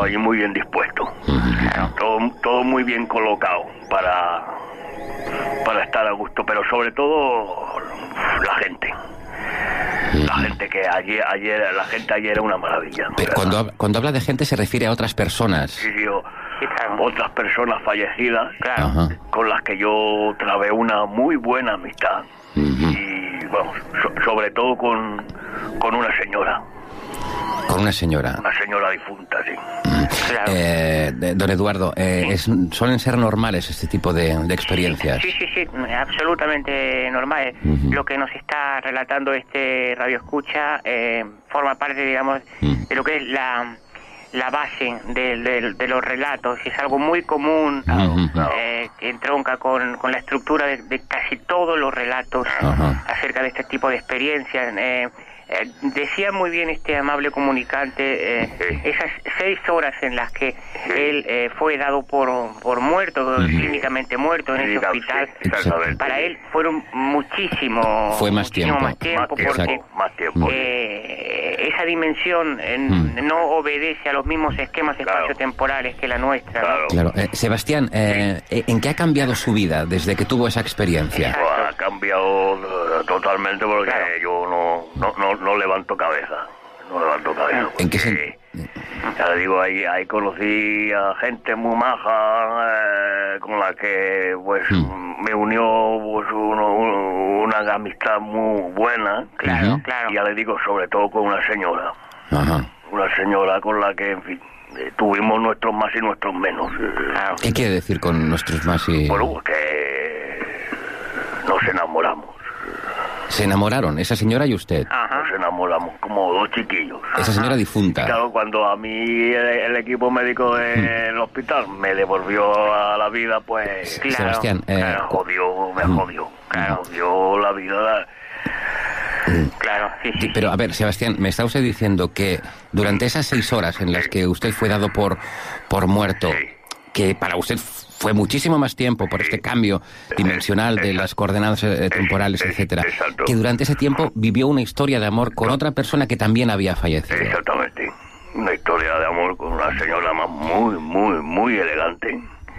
Y muy bien dispuesto. Todo muy bien colocado para estar a gusto, pero sobre todo la gente. La gente que ayer era una maravilla. Pero cuando habla de gente se refiere a otras personas. Sí, otras personas fallecidas, con las que yo trabé una muy buena amistad. Y vamos, sobre todo con una señora. Con una señora. Una señora difunta, sí. Claro. Don Eduardo, ¿suelen ser normales este tipo de experiencias? Sí, absolutamente normales. Lo que nos está relatando este radioescucha forma parte, digamos, de lo que es la base de los relatos. Es algo muy común, que entronca con la estructura de casi todos los relatos acerca de este tipo de experiencias. Decía muy bien este amable comunicante, esas 6 horas en las que él fue dado por muerto, clínicamente muerto en ese hospital, para él fueron muchísimo más tiempo porque esa dimensión no obedece a los mismos esquemas espaciotemporales que la nuestra, ¿no? Claro. Sebastián, ¿en qué ha cambiado su vida desde que tuvo esa experiencia? Ha cambiado totalmente, porque yo no levanto cabeza. ¿En qué sentido? Ya le digo, ahí conocí a gente muy maja, con la que pues me unió pues una amistad muy buena. Claro. Y ya le digo, sobre todo con una señora. Una señora con la que, en fin, tuvimos nuestros más y nuestros menos. ¿Qué quiere decir con nuestros más y...? Bueno, que nos enamoramos. ¿Se enamoraron, esa señora y usted? Nos enamoramos como 2 chiquillos. Esa señora difunta. Claro, cuando a mí el equipo médico del hospital me devolvió a la vida, pues... Claro. Sebastián, me jodió la vida. Claro, sí. Pero a ver, Sebastián, me está usted diciendo que durante esas 6 horas en las que usted fue dado por muerto, que para usted fue muchísimo más tiempo por este cambio dimensional de las coordenadas temporales, etcétera, que durante ese tiempo vivió una historia de amor con otra persona que también había fallecido. Exactamente. Una historia de amor con una señora más muy elegante.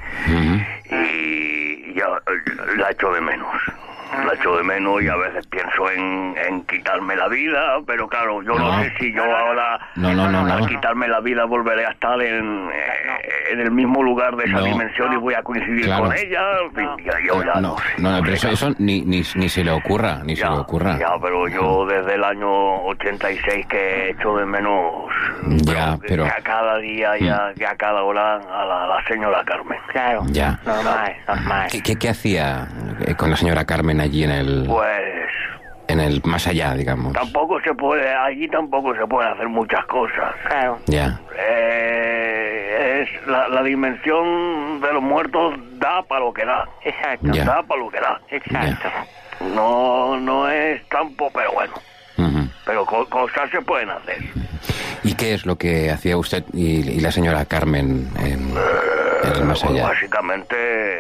Y ya la echo de menos. Y a veces pienso en quitarme la vida, pero claro, yo no sé si yo ahora al quitarme la vida volveré a estar en el mismo lugar de esa dimensión y voy a coincidir con ella. En fin, yo ya no sé. Pero eso ni se le ocurra, se le ocurra. Ya, pero yo desde el año 86 que echo de menos pero a cada día y a cada hora a la señora Carmen. Claro, ya. Normal. ¿Qué hacía con la señora Carmen allí en el más allá, digamos? Allí tampoco se puede hacer muchas cosas. Claro. Ya. Es la dimensión de los muertos da para lo que da. Exacto. Ya. Da para lo que da. Exacto. No es tampoco, pero bueno. Pero cosas se pueden hacer. ¿Y qué es lo que hacía usted y la señora Carmen en el más allá? Básicamente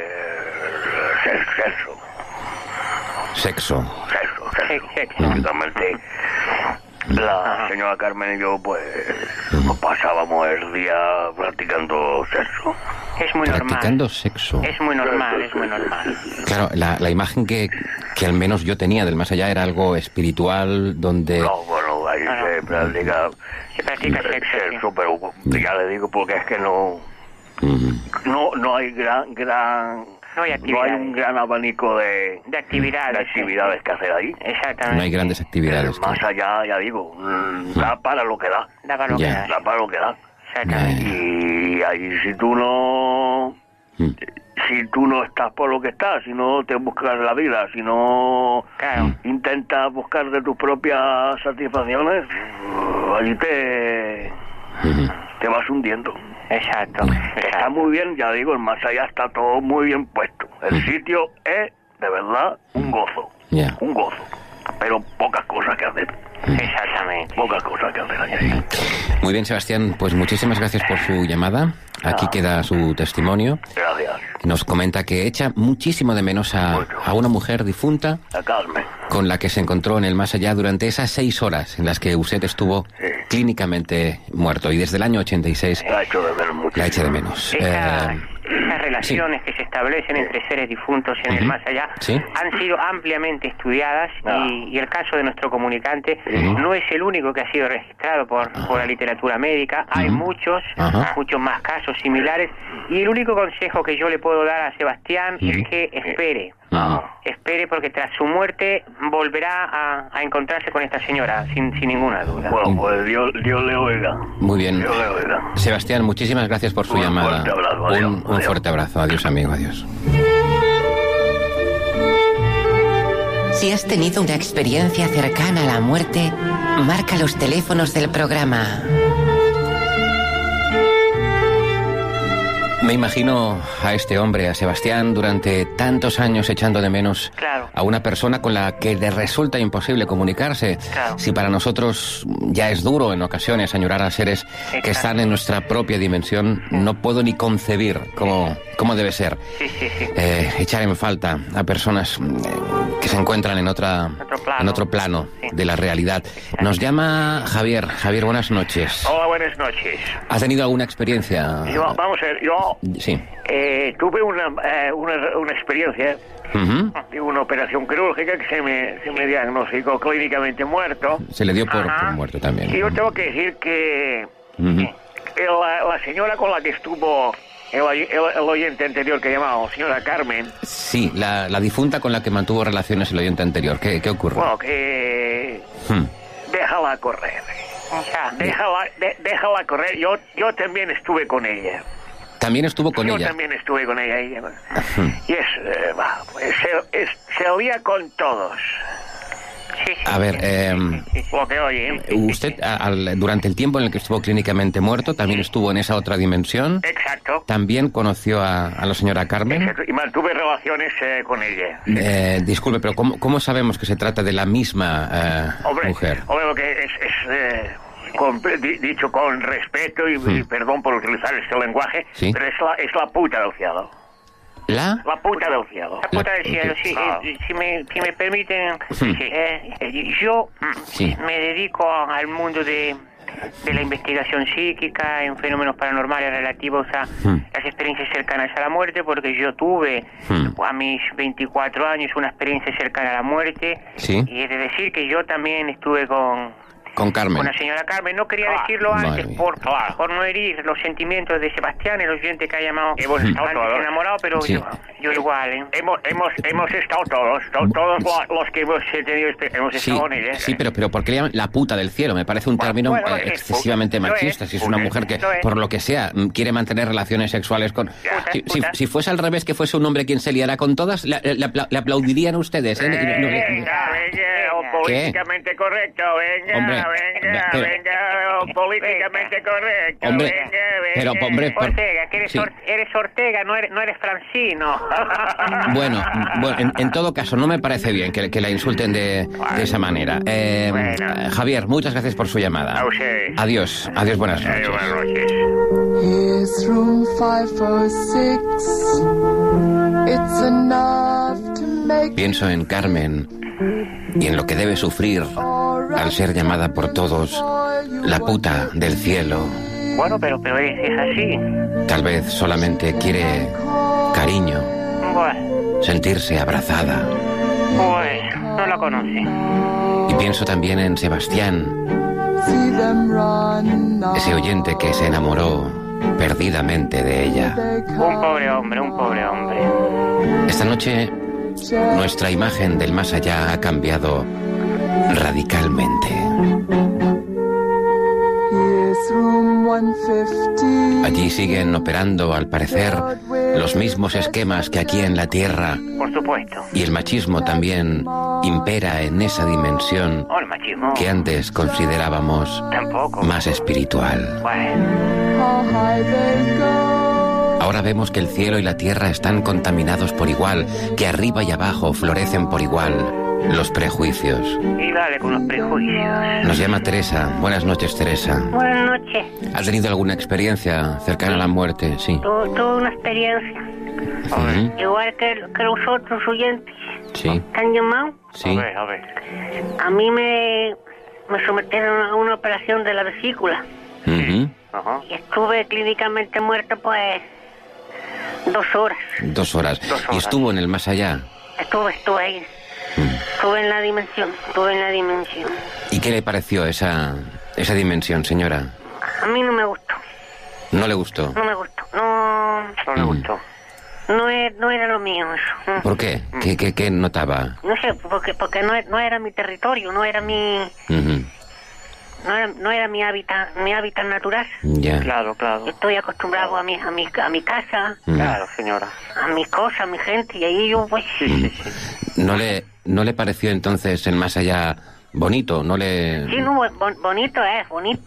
sexo. Básicamente la señora Carmen y yo pues nos pasábamos el día practicando sexo. Es muy normal. Practicando sexo. Es muy normal. Claro, la imagen que al menos yo tenía del más allá era algo espiritual, donde... No, bueno, ahí se practica sexo, pero ya le digo porque es que no hay no hay un gran abanico de actividades que hacer ahí. Exactamente. No hay grandes actividades. Más allá, ya digo, da para lo que da. Da para lo que da. Exactamente. Y ahí si tú no estás por lo que estás, si no te buscas la vida, si no intentas buscar de tus propias satisfacciones, allí te vas hundiendo. Exacto. Está muy bien, ya digo, el más allá está todo muy bien puesto. El sitio es, de verdad, un gozo. Un gozo. Pero pocas cosas que hacer. Exactamente. Pocas cosas que hacer allí. Muy bien, Sebastián, pues muchísimas gracias por su llamada. Aquí queda su testimonio. Gracias. Nos comenta que echa muchísimo de menos a una mujer difunta, a Carmen, con la que se encontró en el más allá durante esas 6 horas en las que usted estuvo clínicamente muerto y desde el año 86 la echo de menos mucho. La echa de menos. Estas relaciones que se establecen entre seres difuntos en el más allá han sido ampliamente estudiadas y el caso de nuestro comunicante no es el único que ha sido registrado por la literatura médica. Hay muchos más casos similares y el único consejo que yo le puedo dar a Sebastián es que espere. Espere porque tras su muerte volverá a encontrarse con esta señora, sin ninguna duda. Bueno, pues Dios le oiga. Muy bien. Dios le oiga. Sebastián, muchísimas gracias por su llamada. Fuerte abrazo, un fuerte abrazo. Adiós, amigo. Adiós. Si has tenido una experiencia cercana a la muerte, marca los teléfonos del programa. Me imagino a este hombre, a Sebastián, durante tantos años echando de menos a una persona con la que le resulta imposible comunicarse. Si para nosotros ya es duro en ocasiones añorar a seres que están en nuestra propia dimensión, no puedo ni concebir cómo debe ser echar en falta a personas que se encuentran en otro plano de la realidad. Nos llama Javier. Javier, buenas noches. Hola, buenas noches. ¿Has tenido alguna experiencia? Vamos a ver, Sí. Tuve una experiencia de una operación quirúrgica que se me diagnosticó clínicamente muerto. Se le dio por muerto también. Y yo tengo que decir que la señora con la que estuvo el oyente anterior que llamaba, señora Carmen. Sí, la difunta con la que mantuvo relaciones el oyente anterior. ¿Qué ocurre? Bueno, que déjala correr. Déjala correr. Yo también estuve con ella. ¿También estuvo con ella? Yo también estuve con ella. Y se oía con todos. A ver, lo que oye. Usted, durante el tiempo en el que estuvo clínicamente muerto, también estuvo en esa otra dimensión. Exacto. También conoció a la señora Carmen. Exacto. Y mantuve relaciones con ella. Disculpe, pero ¿cómo sabemos que se trata de la misma mujer? Hombre, lo que es dicho con respeto y perdón por utilizar este lenguaje, pero es la puta del cielo. ¿La? La puta del cielo. La puta del cielo, sí. Si me permiten, yo me dedico al mundo de la investigación psíquica en fenómenos paranormales relativos a las experiencias cercanas a la muerte, porque yo tuve a mis 24 años una experiencia cercana a la muerte, y es de decir que yo también estuve con Carmen. Con la señora Carmen. No quería decirlo antes por no herir los sentimientos de Sebastián, el oyente que ha llamado antes enamorado, pero yo igual. Hemos estado todos los que hemos tenido hemos estado con ella. Sí, pero ¿por qué le llaman la puta del cielo? Me parece un término excesivamente machista. Si es una mujer que, por lo que sea, quiere mantener relaciones sexuales con... Si fuese al revés, que fuese un hombre quien se liara con todas, le aplaudirían ustedes, políticamente correcto, venga, políticamente correcto, hombre, pero hombre, Ortega, que eres Ortega, no eres Francino. Bueno, en todo caso, no me parece bien que la insulten de esa manera. Javier, muchas gracias por su llamada. Adiós, buenas noches. Pienso en Carmen y en lo que debe sufrir al ser llamada por todos la puta del cielo. Bueno, pero es así. Tal vez solamente quiere cariño, sentirse abrazada. Pues no la conoce. Y pienso también en Sebastián, ese oyente que se enamoró perdidamente de ella. Un pobre hombre. Esta noche nuestra imagen del más allá ha cambiado radicalmente. Allí siguen operando, al parecer, los mismos esquemas que aquí en la Tierra. Por supuesto. Y el machismo también impera en esa dimensión que antes considerábamos más espiritual. Ahora vemos que el cielo y la tierra están contaminados por igual, que arriba y abajo florecen por igual los prejuicios. Y dale con los prejuicios. Nos llama Teresa. Buenas noches, Teresa. Buenas noches. ¿Has tenido alguna experiencia cercana a la muerte? Sí. Tuve una experiencia. Igual que los otros oyentes. Sí. ¿Te han llamado? Sí. A ver. A mí me me sometieron a una operación de la vesícula. Ajá. Y estuve clínicamente muerto, pues, 2 horas. 2 horas. ¿Y estuvo en el más allá? Estuve ahí. Estuve en la dimensión. ¿Y qué le pareció esa dimensión, señora? A mí no me gustó. ¿No le gustó? No me gustó. No le gustó. No era lo mío eso. ¿Por qué? ¿Qué notaba? No sé, porque no era mi territorio, no era mi... No era mi hábitat natural. Ya. Claro. Yo estoy acostumbrado a mi casa, Claro, señora. a mis cosas, a mi gente, y ahí yo pues... Sí. ¿No le pareció entonces el más allá bonito? ¿No le...? Sí, no, bonito es.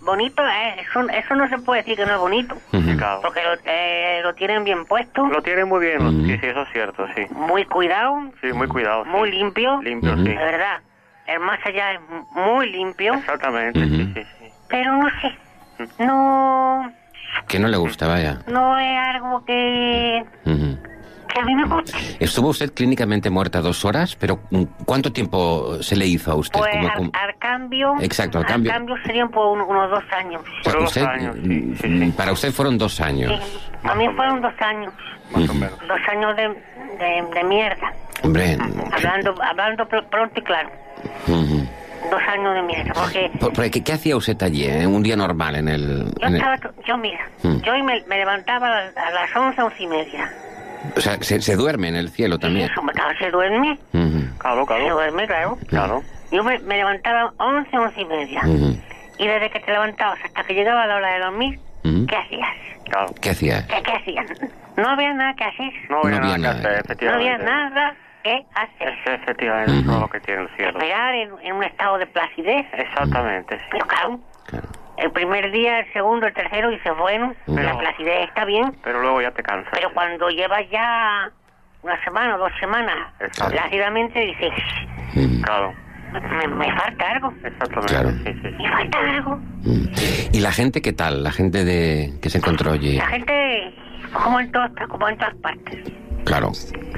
Eso no se puede decir que no es bonito. Claro. Porque lo tienen bien puesto. Lo tiene muy bien, sí, eso es cierto, sí. Muy cuidado. Sí, muy cuidado. Muy limpio. Limpio, sí. De verdad. El más allá es muy limpio. Exactamente, sí. Pero no sé. No... Que no le gustaba ya. No es algo que a mí me gusta. Estuvo usted clínicamente muerta 2 horas, pero ¿cuánto tiempo se le hizo a usted? Pues al cambio... Exacto, al cambio. Al cambio serían por unos 2 años. Para Fueron usted, 2 años, sí. Para usted fueron 2 años. Sí, a mí fueron 2 años. Más o menos. 2 años de mierda. Hombre... Hablando pronto y claro. 2 años de mierda, porque... ¿Qué hacía usted allí, un día normal en el...? Yo me levantaba a las 11:30. O sea, se duerme en el cielo también. Eso, se duerme. Claro. Se duerme, claro. Yo me levantaba 11:30. Y desde que te levantabas hasta que llegaba la hora de dormir, ¿qué hacías? Claro. ¿Qué hacías? ¿Qué hacías? No había nada que hacer. No había No había nada que hacer, nada. efectivamente. No había nada que hacer. Efectivamente, todo lo que tiene el cielo. Esperar en un estado de placidez. Exactamente, sí. Pero claro, el primer día, el segundo, el tercero, dices, bueno, la placidez está bien. Pero luego ya te cansas. Pero cuando llevas ya 1 semana o 2 semanas, Exacto. plácidamente dices, Claro. me falta algo. Exactamente, Claro. sí. Me falta algo. ¿Y la gente qué tal? La gente que se encontró allí. La gente, como en todas partes. Claro.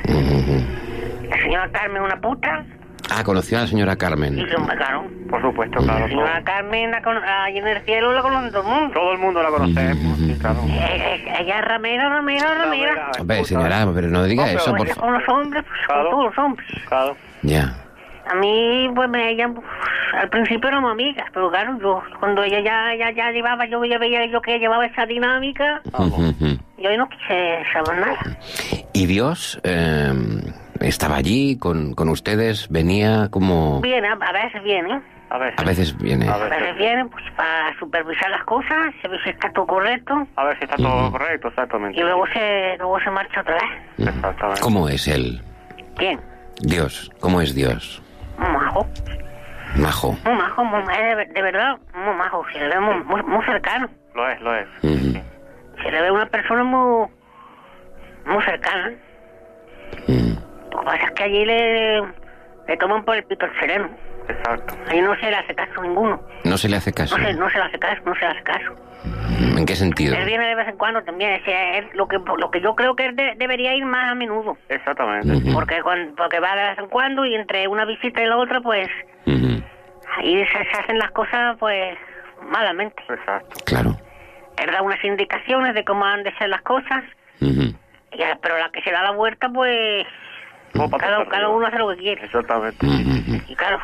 La señora Carmen, una puta. Ah, conoció a la señora Carmen. Y claro. Por supuesto, claro. La señora Carmen, allí en el cielo, la conoce todo el mundo. Todo el mundo la conoce, sí, claro. Ella es ramera. Hombre, señora, pero no diga eso, por favor. Con los hombres, pues, Claro. con todos los hombres. Claro. Ya. A mí, pues, ella, al principio éramos amigas, pero claro, cuando ella ya llevaba, yo ya veía yo que llevaba esa dinámica, yo no quise saber nada. ¿Y Dios estaba allí con ustedes? ¿Venía como...? Viene, a veces viene. A A veces viene. A veces viene, pues, para supervisar las cosas, se ve si está todo correcto, A ver si está todo correcto, exactamente. y luego se marcha otra vez. Exactamente. ¿Cómo es él? ¿Quién? Dios. ¿Cómo es Dios? Muy majo. Majo. Muy majo, de verdad, muy majo. Se le ve muy cercano. Lo es. Se le ve una persona muy cercana. Lo que pasa es que allí le toman por el pito el sereno. Exacto. Ahí no se le hace caso a ninguno. No se le hace caso. No se le hace caso. ¿En qué sentido? Él viene de vez en cuando también. Lo que yo creo que él debería ir más a menudo. Exactamente. Porque va de vez en cuando y entre una visita y la otra, pues, ahí se hacen las cosas, pues, malamente. Exacto. Claro. Él da unas indicaciones de cómo han de ser las cosas, pero la que se da la vuelta, pues, cada uno hace lo que quiere. Exactamente. Y claro,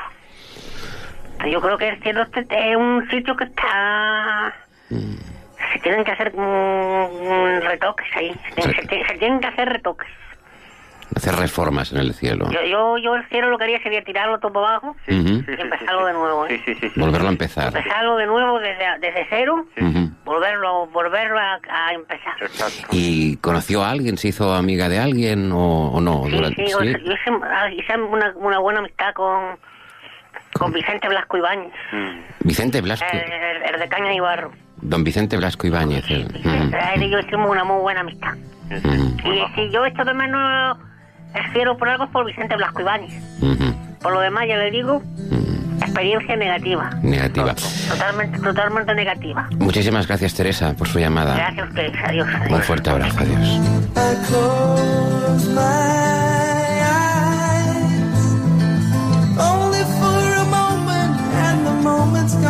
yo creo que el cielo es un sitio que está... Se tienen que hacer retoques ahí. Se tienen que hacer retoques. Hacer reformas en el cielo. Yo el cielo lo que haría sería tirarlo todo para abajo y empezarlo de nuevo. Sí. Volverlo a empezar. Empezarlo de nuevo desde cero, volverlo a empezar. Exacto. ¿Y conoció a alguien? ¿Se hizo amiga de alguien o no? Yo hice una buena amistad con Vicente Blasco Ibáñez. Vicente Blasco. El de Caña y Barro. Don Vicente Blasco Ibáñez. Él y yo hicimos una muy buena amistad. Y si yo echo de menos el cielo por algo es por Vicente Blasco Ibáñez. Por lo demás, ya le digo, experiencia negativa. Negativa. Totalmente negativa. Muchísimas gracias, Teresa, por su llamada. Gracias a ustedes. Adiós. Un fuerte abrazo. Adiós. I close my eyes only for a moment, and the moment's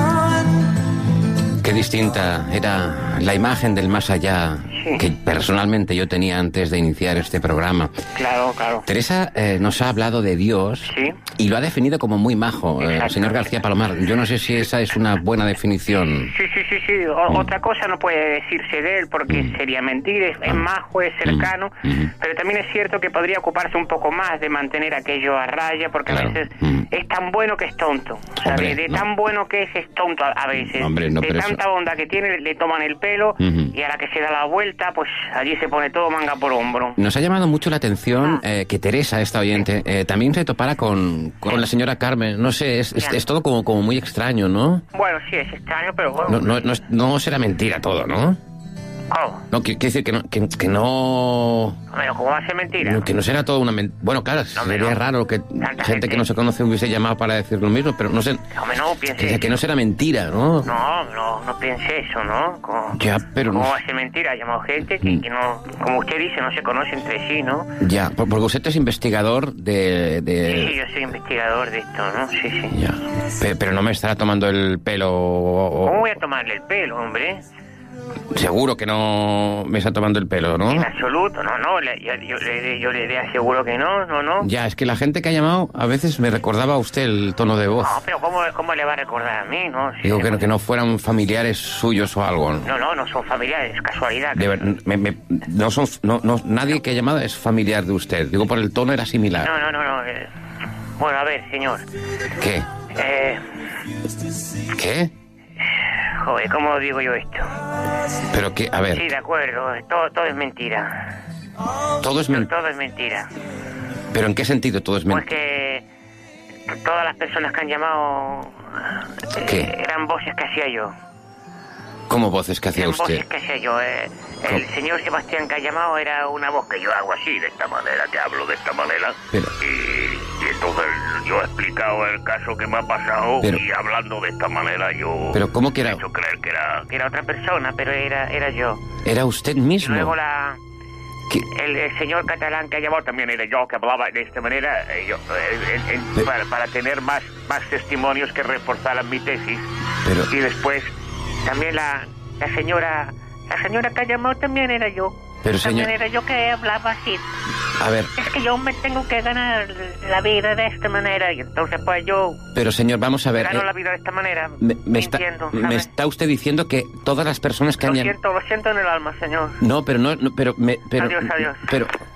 distinta. Era la imagen del más allá que personalmente yo tenía antes de iniciar este programa. Claro, claro. Teresa nos ha hablado de Dios y lo ha definido como muy majo, señor García Palomar. Yo no sé si esa es una buena definición. Sí. Otra cosa no puede decirse de él porque sería mentir. Es majo, es cercano, pero también es cierto que podría ocuparse un poco más de mantener aquello a raya, porque a veces es tan bueno que es tonto. O sea, de tan bueno que es tonto a veces. De tanta bondad que tiene, le toman el pelo y a la que se da la vuelta, pues allí se pone todo manga por hombro. Nos ha llamado mucho la atención que Teresa, esta oyente, también se topara con la señora Carmen. No sé, es todo como muy extraño, ¿no? Bueno, sí, es extraño, pero bueno. No será mentira todo, ¿no? ¿Cómo? No, quiere decir que no... Pero ¿cómo va a ser mentira? Que no será todo una mentira. Bueno, claro, sería raro que gente que no se conoce hubiese llamado para decir lo mismo, pero no sé... No piense que no será mentira, ¿no? No piense eso, ¿no? ¿Cómo va a ser mentira? Ha llamado gente que no, como usted dice, no se conoce entre sí, ¿no? Ya, porque usted es investigador de... Sí, yo soy investigador de esto, ¿no? Sí. Ya. Pero no me estará tomando el pelo... ¿Cómo voy a tomarle el pelo, hombre? Seguro que no me está tomando el pelo, ¿no? En absoluto, no, yo le aseguro que no. Ya, es que la gente que ha llamado a veces me recordaba a usted el tono de voz. No, pero ¿cómo le va a recordar a mí, no? Si digo que no fueran familiares suyos o algo. No son familiares, casualidad. Nadie que ha llamado es familiar de usted. Digo, por el tono era similar. No. Bueno, a ver, señor. ¿Qué? ¿Qué? Joder, ¿cómo digo yo esto? Pero que, a ver... Sí, de acuerdo, todo es mentira. Todo es mentira. Todo es mentira. ¿Pero en qué sentido todo es mentira? Pues que todas las personas que han llamado eran voces que hacía yo. ¿Cómo voces que hacía usted? Voces que hacía yo. El señor Sebastián que ha llamado era una voz que yo hago así, de esta manera, que hablo de esta manera. Pero... Y entonces yo he explicado el caso que me ha pasado y hablando de esta manera yo... ¿Pero cómo que era? He hecho creer que era... Que era otra persona, pero era yo. ¿Era usted mismo? Y luego el señor catalán que ha llamado también era yo, que hablaba de esta manera, para tener más testimonios que reforzaran mi tesis. Pero... Y después también la señora que ha llamado también era yo. Pero también señor... era yo que hablaba así. A ver... Es que yo me tengo que ganar la vida de esta manera y entonces pues yo... Pero señor, vamos a ver... Gano la vida de esta manera, me está usted diciendo que todas las personas que han llamado... Lo siento en el alma, señor. No, pero no... Pero Adiós. Pero...